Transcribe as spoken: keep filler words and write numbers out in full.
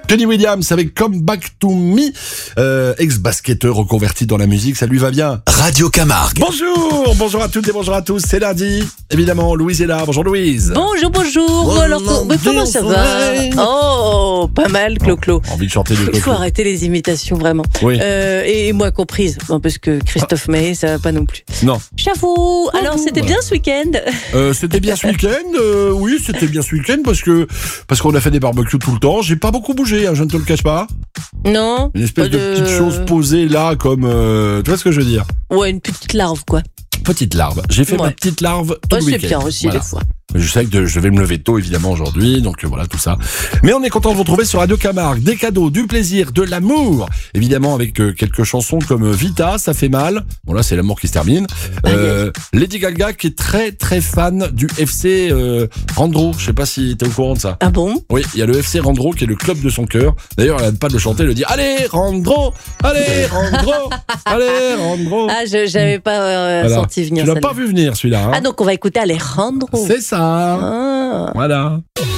Kenny Williams avec Come Back to Me, euh, ex-basketteur reconverti dans la musique, ça lui va bien. Radio Camargue. Bonjour, bonjour à toutes et bonjour à tous, c'est lundi. Évidemment, Louise est là. Bonjour Louise. Bonjour, bonjour. Oh, Alors, non, mais comment Dieu, ça soleil. va? Oh, pas mal, Clo-Clo. Envie de chanter du Il faut Clo-Clo. arrêter les imitations, vraiment. Oui. Euh, et moi comprise, non, parce que Christophe Maé, ça va pas non plus. Non. J'avoue. Alors, c'était voilà. bien ce week-end. Euh, c'était bien ce week-end. euh, oui, c'était bien ce week-end parce que parce qu'on a fait des barbecues tout le temps. J'ai pas beaucoup bougé, hein, je ne te le cache pas. Non. Une espèce Pas de, petite chose posée là, comme euh, tu vois ce que je veux dire. Ouais, une petite larve, quoi. Petite larve. J'ai fait ma Ouais. petite larve tout Ouais, le c'est week-end. bien aussi, Voilà. des fois. Je sais que je vais me lever tôt évidemment aujourd'hui, donc euh, voilà tout ça. Mais on est content de vous retrouver sur Radio Camargue. Des cadeaux, du plaisir, de l'amour. Évidemment avec euh, quelques chansons comme Vita, ça fait mal. Bon là c'est l'amour qui se termine. Euh, Lady Gaga qui est très très fan du F C euh, Randro. Je sais pas si t'es au courant de ça. Ah bon? Oui, il y a le F C Randro qui est le club de son cœur. D'ailleurs elle n'arrête pas de le chanter, elle le dit allez Randro, allez Randro, allez Randro. Ah, je j'avais pas euh, Voilà. senti venir Tu l'as celle-là. pas vu venir celui-là. Hein Ah, donc on va écouter Alejandro. c'est ça. Ah. Voilà.